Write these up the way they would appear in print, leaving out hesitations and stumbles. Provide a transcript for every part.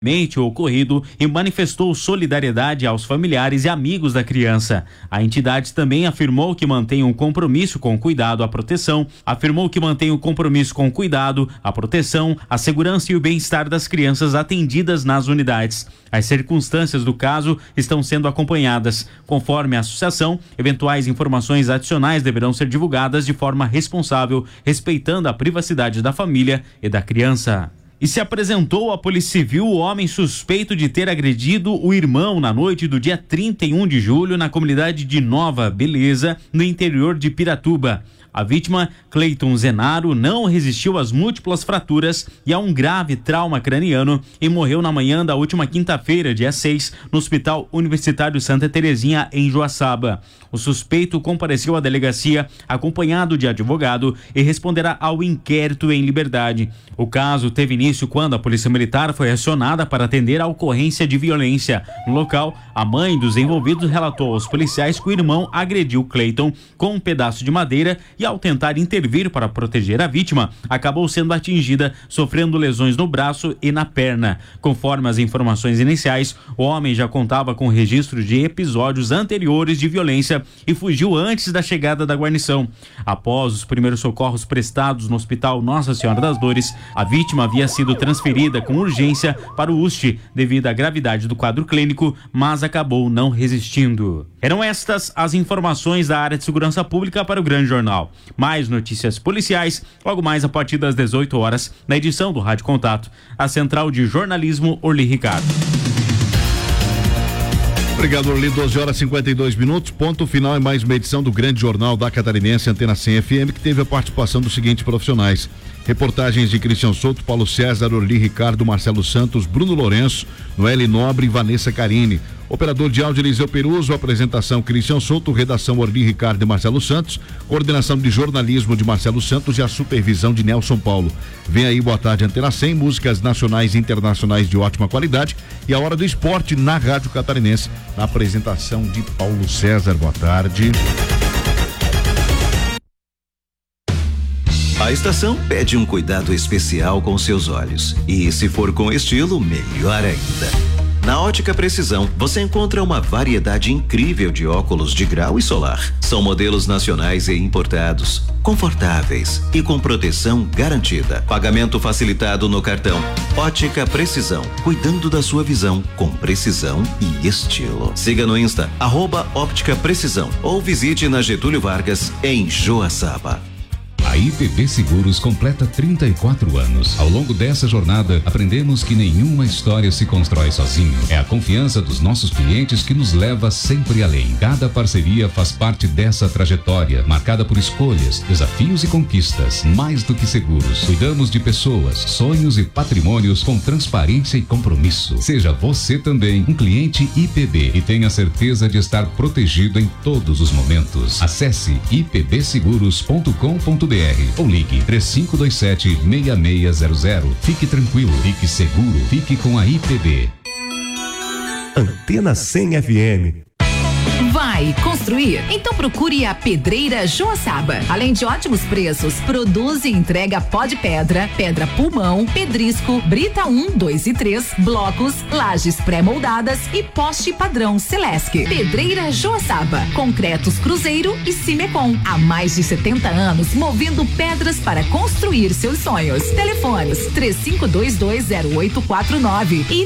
o ocorrido e manifestou solidariedade aos familiares e amigos da criança. A entidade também afirmou que mantém um compromisso com o cuidado, a proteção, a segurança e o bem-estar das crianças atendidas nas unidades. As circunstâncias do caso estão sendo acompanhadas. Conforme a associação, eventuais informações adicionais deverão ser divulgadas de forma responsável, respeitando a privacidade da família e da criança. E se apresentou à Polícia Civil o homem suspeito de ter agredido o irmão na noite do dia 31 de julho na comunidade de Nova Beleza, no interior de Piratuba. A vítima, Cleiton Zenaro, não resistiu às múltiplas fraturas e a um grave trauma craniano e morreu na manhã da última quinta-feira, dia 6, no Hospital Universitário Santa Terezinha, em Joaçaba. O suspeito compareceu à delegacia acompanhado de advogado e responderá ao inquérito em liberdade. O caso teve início quando a Polícia Militar foi acionada para atender a ocorrência de violência. No local, a mãe dos envolvidos relatou aos policiais que o irmão agrediu Cleiton com um pedaço de madeira e, ao tentar intervir para proteger a vítima, acabou sendo atingida, sofrendo lesões no braço e na perna. Conforme as informações iniciais, o homem já contava com registro de episódios anteriores de violência e fugiu antes da chegada da guarnição. Após os primeiros socorros prestados no Hospital Nossa Senhora das Dores, a vítima havia sido transferida com urgência para o UST devido à gravidade do quadro clínico, mas acabou não resistindo. Eram estas as informações da área de segurança pública para o Grande Jornal. Mais notícias policiais, logo mais a partir das 18 horas, na edição do Rádio Contato. A Central de Jornalismo, Orli Ricardo. Obrigado, Orli. 12h52, ponto final em mais uma edição do Grande Jornal da Catarinense Antena 100 FM, que teve a participação dos seguintes profissionais: reportagens de Cristian Souto, Paulo César, Orli Ricardo, Marcelo Santos, Bruno Lourenço, Noeli Nobre e Vanessa Carini. Operador de áudio Eliseu Peruso, apresentação Cristian Souto, redação Orli Ricardo e Marcelo Santos, coordenação de jornalismo de Marcelo Santos e a supervisão de Nelson Paulo. Vem aí, boa tarde, Antena 100, músicas nacionais e internacionais de ótima qualidade e a hora do esporte na Rádio Catarinense, na apresentação de Paulo César. Boa tarde. A estação pede um cuidado especial com seus olhos. E se for com estilo, melhor ainda. Na Ótica Precisão, você encontra uma variedade incrível de óculos de grau e solar. São modelos nacionais e importados, confortáveis e com proteção garantida. Pagamento facilitado no cartão. Ótica Precisão, cuidando da sua visão com precisão e estilo. Siga no Insta, @Óptica Precisão, ou visite na Getúlio Vargas, em Joaçaba. A IPB Seguros completa 34 anos. Ao longo dessa jornada, aprendemos que nenhuma história se constrói sozinho. É a confiança dos nossos clientes que nos leva sempre além. Cada parceria faz parte dessa trajetória, marcada por escolhas, desafios e conquistas. Mais do que seguros, cuidamos de pessoas, sonhos e patrimônios com transparência e compromisso. Seja você também um cliente IPB e tenha certeza de estar protegido em todos os momentos. Acesse ipbseguros.com.br ou ligue 3527-6600. Fique tranquilo, fique seguro, fique com a IPB. Antena 100 FM. Vai construir? Então procure a Pedreira Joaçaba. Além de ótimos preços, produz e entrega pó de pedra, pedra pulmão, pedrisco, brita 1, 2 e 3, blocos, lajes pré-moldadas e poste padrão Celesc. Pedreira Joaçaba. Concretos Cruzeiro e Cimecon. Há mais de 70 anos movendo pedras para construir seus sonhos. Telefones 35220849 e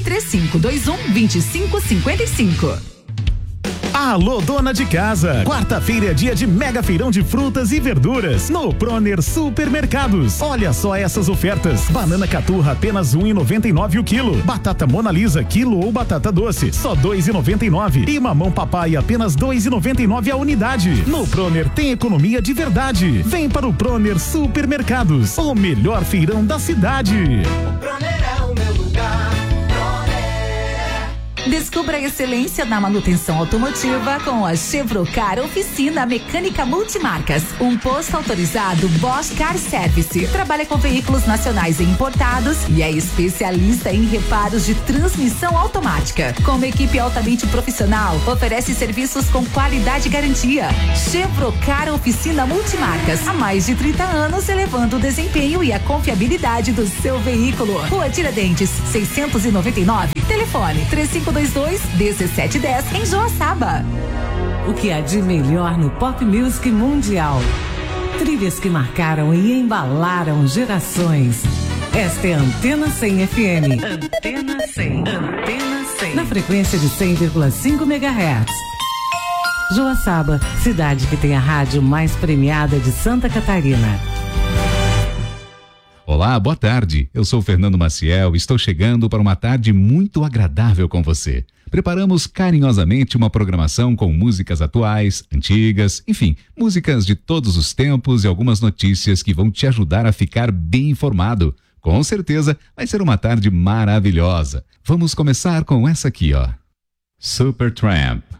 3521-2555. Alô, dona de casa! Quarta-feira é dia de mega feirão de frutas e verduras no Proner Supermercados. Olha só essas ofertas: banana caturra apenas R$1,99 o quilo, batata Mona Lisa quilo ou batata doce só R$2,99 e mamão papai apenas R$2,99 a unidade. No Proner tem economia de verdade. Vem para o Proner Supermercados, o melhor feirão da cidade. O Proner é o meu lugar. Descubra a excelência na manutenção automotiva com a Chevrocar Oficina Mecânica Multimarcas. Um posto autorizado Bosch Car Service. Trabalha com veículos nacionais e importados e é especialista em reparos de transmissão automática. Com uma equipe altamente profissional, oferece serviços com qualidade e garantia. Chevrocar Oficina Multimarcas. Há mais de 30 anos, elevando o desempenho e a confiabilidade do seu veículo. Rua Tiradentes, 699. Telefone 3522-1710 em Joaçaba. O que há de melhor no pop music mundial? Trilhas que marcaram e embalaram gerações. Esta é a Antena 100 FM. Antena 100. Antena 100. Na frequência de 100,5 MHz. Joaçaba, cidade que tem a rádio mais premiada de Santa Catarina. Olá, boa tarde. Eu sou Fernando Maciel e estou chegando para uma tarde muito agradável com você. Preparamos carinhosamente uma programação com músicas atuais, antigas, enfim, músicas de todos os tempos e algumas notícias que vão te ajudar a ficar bem informado. Com certeza vai ser uma tarde maravilhosa. Vamos começar com essa aqui, ó. Supertramp.